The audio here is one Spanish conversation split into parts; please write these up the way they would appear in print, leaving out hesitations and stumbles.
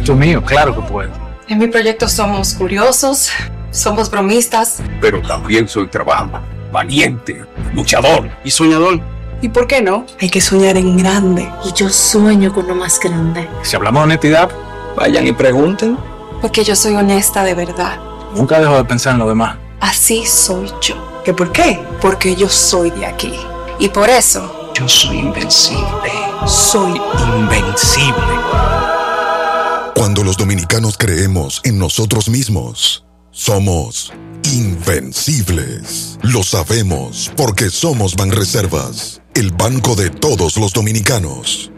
proyecto mío, claro que puedo. En mi proyecto somos curiosos, somos bromistas. Pero también soy trabajador, valiente, luchador y soñador. ¿Y por qué no? Hay que soñar en grande. Y yo sueño con lo más grande. Si hablamos de honestidad, Vayan y pregunten. Porque yo soy honesta de verdad. nunca dejo de pensar en lo demás. Así soy yo. ¿Qué por qué? Porque yo soy de aquí. Y por eso Yo soy invencible. soy Invencible. Cuando los dominicanos creemos en nosotros mismos, somos invencibles. Lo sabemos porque somos Banreservas, el banco de todos los dominicanos.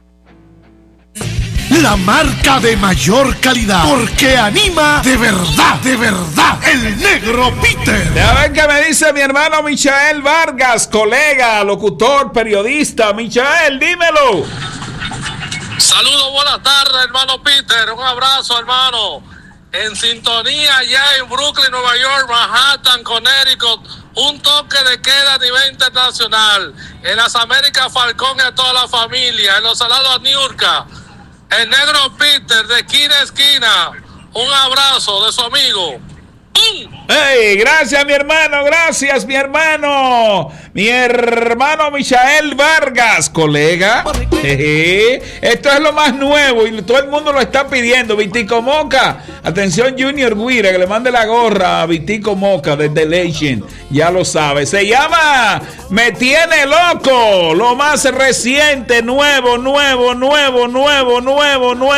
La marca de mayor calidad, porque anima de verdad, el Negro Peter. Ya ven que me dice mi hermano Michael Vargas, colega, locutor, periodista. Michael, dímelo. Saludos, buenas tardes, hermano Peter. Un abrazo, hermano. En sintonía allá en Brooklyn, Nueva York, Manhattan, Connecticut. Un toque de queda a nivel internacional. En las Américas, Falcón y a toda la familia. En los Salados, a Niurka. El Negro Peter, de esquina a esquina. Un abrazo de su amigo. Hey, gracias mi hermano, gracias mi hermano. Mi hermano Michael Vargas, colega. Esto es lo más nuevo y todo el mundo lo está pidiendo. Vitico Moca, atención Junior Guira, que le mande la gorra a Vitico Moca de The Legend. Ya lo sabe, se llama Me Tiene Loco. Lo más reciente, nuevo.